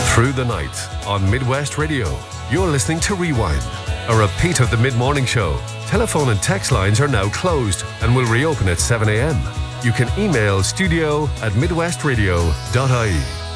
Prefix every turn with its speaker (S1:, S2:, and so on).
S1: Through the night on Midwest Radio, you're listening to Rewind, a repeat of the mid-morning show. Telephone and text lines are now closed and will reopen at 7 a.m. You can email studio@midwestradio.ie.